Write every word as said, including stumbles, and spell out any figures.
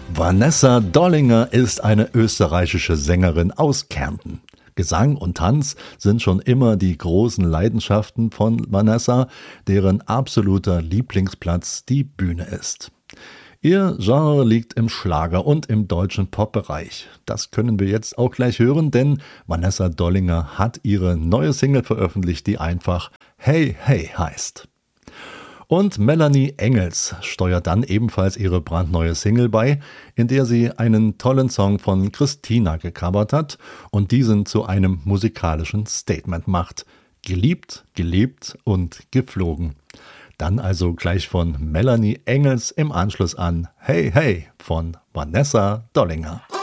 Vanessa Dollinger ist eine österreichische Sängerin aus Kärnten. Gesang und Tanz sind schon immer die großen Leidenschaften von Vanessa, deren absoluter Lieblingsplatz die Bühne ist. Ihr Genre liegt im Schlager und im deutschen Popbereich. Das können wir jetzt auch gleich hören, denn Vanessa Dollinger hat ihre neue Single veröffentlicht, die einfach Hey Hey heißt. Und Melanie Engels steuert dann ebenfalls ihre brandneue Single bei, in der sie einen tollen Song von Christina gecovert hat und diesen zu einem musikalischen Statement macht. Geliebt, gelebt und geflogen. Dann also gleich von Melanie Engels im Anschluss an Hey Hey von Vanessa Dollinger.